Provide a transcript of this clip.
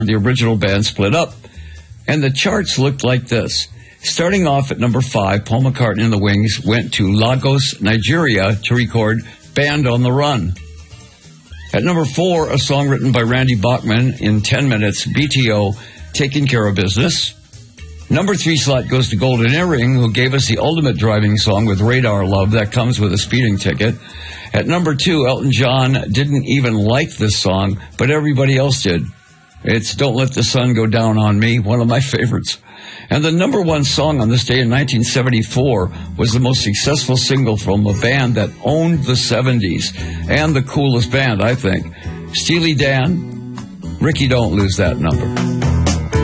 The original band split up, and the charts looked like this. Starting off at number 5, Paul McCartney and the Wings went to Lagos, Nigeria to record Band on the Run. At number 4, a song written by Randy Bachman in 10 minutes, BTO, Taking Care of Business. Number 3 slot goes to Golden Earring, who gave us the ultimate driving song with Radar Love that comes with a speeding ticket. At number 2, Elton John didn't even like this song, but everybody else did. It's Don't Let the Sun Go Down on Me, one of my favorites. And the number 1 song on this day in 1974 was the most successful single from a band that owned the 70s, and the coolest band, I think. Steely Dan, Ricky, don't lose that number.